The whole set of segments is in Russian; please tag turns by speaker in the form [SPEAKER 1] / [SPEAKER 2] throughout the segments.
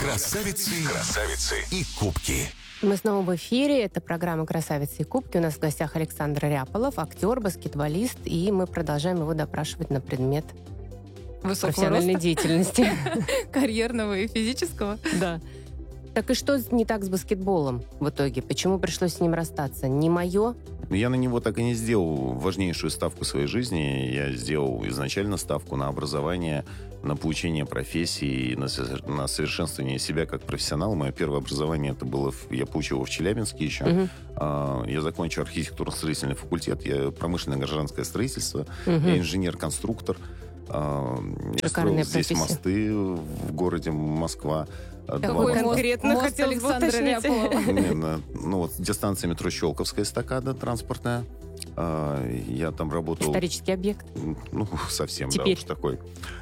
[SPEAKER 1] Красавицы и кубки.
[SPEAKER 2] Мы снова в эфире. Это программа «Красавицы и кубки». У нас в гостях Александр Ряполов, актер, баскетболист. И мы продолжаем его допрашивать на предмет
[SPEAKER 3] высокого
[SPEAKER 2] профессиональной
[SPEAKER 3] роста,
[SPEAKER 2] деятельности.
[SPEAKER 3] карьерного и физического.
[SPEAKER 2] Да. Так и что не так с баскетболом в итоге? Почему пришлось с ним расстаться? Не мое?
[SPEAKER 4] Я на него так и не сделал важнейшую ставку в своей жизни. Я сделал изначально ставку на образование, на получение профессии, на совершенствование себя как профессионала. Мое первое образование это было, я получил его в Челябинске еще. Я закончил архитектурно-строительный факультет, я промышленное гражданское строительство, я инженер-конструктор. Я строил здесь мосты в городе Москва.
[SPEAKER 2] Какой конкретно
[SPEAKER 3] мост
[SPEAKER 2] хотел
[SPEAKER 3] Александра Ряполова?
[SPEAKER 4] Дистанция метро Щелковская эстакада транспортная. Я там работал...
[SPEAKER 2] Исторический объект?
[SPEAKER 4] Совсем,
[SPEAKER 2] теперь.
[SPEAKER 4] Да, уж такой.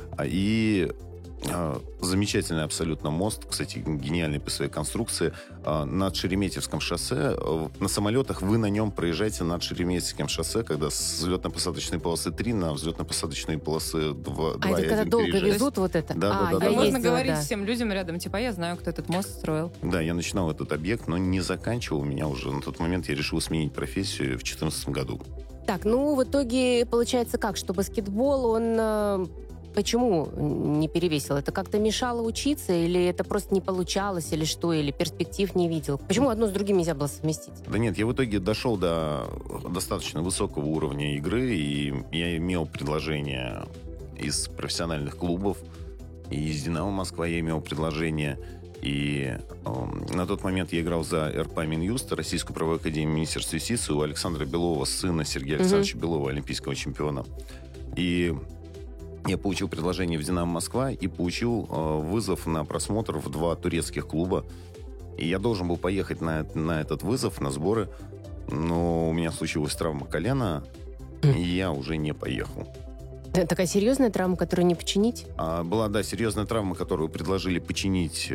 [SPEAKER 4] И замечательный абсолютно мост, кстати, гениальный по своей конструкции, над Шереметьевском шоссе. На самолетах вы на нем проезжаете над Шереметьевским шоссе, когда с взлетно-посадочной полосы 3 на взлетно-посадочной полосы 2
[SPEAKER 2] А это когда долго везут вот это?
[SPEAKER 4] Да.
[SPEAKER 3] Можно говорить всем людям рядом, типа, я знаю, кто этот мост строил.
[SPEAKER 4] Да, я начинал этот объект, но не заканчивал. У меня уже на тот момент я решил сменить профессию в 2014 году.
[SPEAKER 2] Так, в итоге получается как, что баскетбол, он... Почему не перевесил? Это как-то мешало учиться, или это просто не получалось, или что, или перспектив не видел? Почему одно с другим нельзя было совместить?
[SPEAKER 4] Да нет, я в итоге дошел до достаточно высокого уровня игры, и я имел предложения из профессиональных клубов, и из «Динамо Москва» я имел предложение, и на тот момент я играл за РПА Минюст, Российскую правовую академию Министерства юстиции, у Александра Белова, сына Сергея Александровича Белова, олимпийского чемпиона. И я получил предложение в «Динамо Москва» и получил вызов на просмотр в 2 турецких клуба. И я должен был поехать на этот вызов, на сборы, но у меня случилась травма колена, и я уже не поехал.
[SPEAKER 2] Это такая серьезная травма, которую не починить?
[SPEAKER 4] Была, да, серьезная травма, которую предложили починить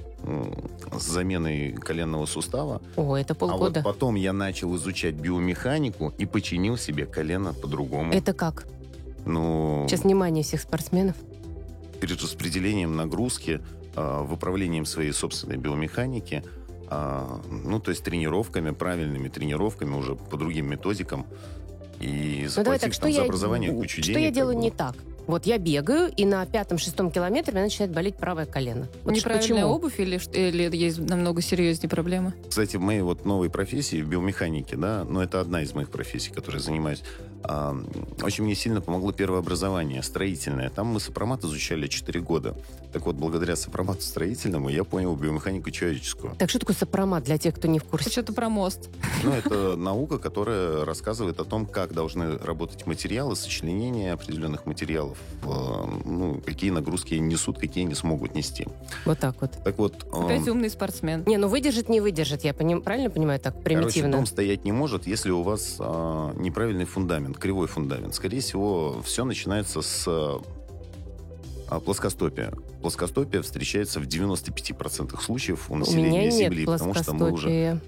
[SPEAKER 4] с заменой коленного сустава.
[SPEAKER 2] О, это полгода.
[SPEAKER 4] А вот потом я начал изучать биомеханику и починил себе колено по-другому.
[SPEAKER 2] Это как? Сейчас внимание всех спортсменов.
[SPEAKER 4] Перед распределением нагрузки, выправлением своей собственной биомеханики, то есть тренировками, правильными тренировками, уже по другим методикам. И заплатив за образование кучу денег.
[SPEAKER 2] Что я делаю не так? Вот я бегаю, и на 5-6 километре у меня начинает болеть правое колено. Вот
[SPEAKER 3] неправильная обувь или есть намного серьезнее проблемы?
[SPEAKER 4] Кстати, в моей новой профессии, в биомеханике, да, это одна из моих профессий, которой я занимаюсь, очень мне сильно помогло первое образование, строительное. Там мы сопромат изучали 4 года. Так вот, благодаря сопромату строительному я понял биомеханику человеческую.
[SPEAKER 2] Так что такое сопромат для тех, кто не в курсе?
[SPEAKER 3] Что-то про мост.
[SPEAKER 4] Это наука, которая рассказывает о том, как должны работать материалы, сочленения определенных материалов, какие нагрузки они несут, какие не смогут нести.
[SPEAKER 2] Вот так вот.
[SPEAKER 4] Так вот.
[SPEAKER 3] Опять умный спортсмен.
[SPEAKER 2] Выдержит, не выдержит, я правильно понимаю, так примитивно?
[SPEAKER 4] Дом стоять не может, если у вас неправильный фундамент, кривой фундамент. Скорее всего, все начинается с плоскостопия. Плоскостопие встречается в 95% случаев у населения Земли, потому что мы уже...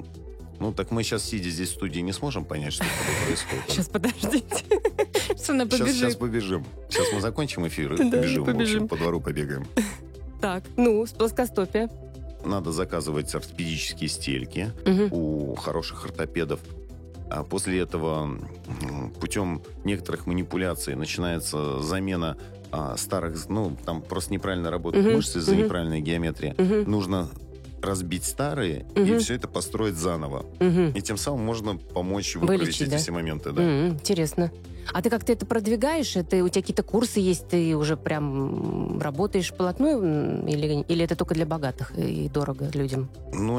[SPEAKER 4] так мы сейчас, сидя здесь в студии, не сможем понять, что это происходит.
[SPEAKER 2] Сейчас, подождите.
[SPEAKER 4] Сейчас побежим. Сейчас мы закончим эфир и побежим. В общем, по двору побегаем.
[SPEAKER 2] Так, с плоскостопия.
[SPEAKER 4] Надо заказывать ортопедические стельки у хороших ортопедов. А после этого путем некоторых манипуляций начинается замена старых... там просто неправильно работают мышцы из-за неправильной геометрии. Нужно разбить старые и все это построить заново. И тем самым можно помочь выправить эти все моменты. Да.
[SPEAKER 2] Интересно. А ты как-то это продвигаешь? У тебя какие-то курсы есть? Ты уже прям работаешь вплотную? Или это только для богатых и дорого людям?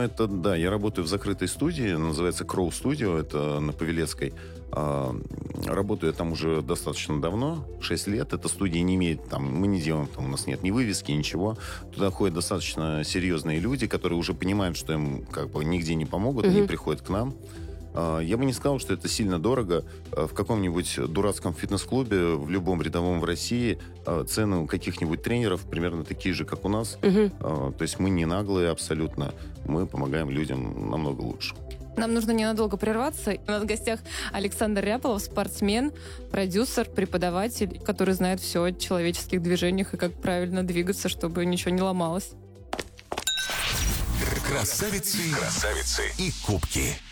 [SPEAKER 4] Я работаю в закрытой студии, называется Crow Studio, это на Павелецкой. Работаю я там уже достаточно давно, 6 лет. Эта студия не имеет, мы не делаем, у нас нет ни вывески, ничего. Туда ходят достаточно серьезные люди, которые уже понимают, что им нигде не помогут, они приходят к нам. Я бы не сказал, что это сильно дорого. В каком-нибудь дурацком фитнес-клубе, в любом рядовом в России, цены у каких-нибудь тренеров примерно такие же, как у нас. То есть мы не наглые абсолютно. Мы помогаем людям намного лучше.
[SPEAKER 3] Нам нужно ненадолго прерваться. У нас в гостях Александр Ряполов, спортсмен, продюсер, преподаватель, который знает все о человеческих движениях и как правильно двигаться, чтобы ничего не ломалось.
[SPEAKER 1] Красавицы и кубки.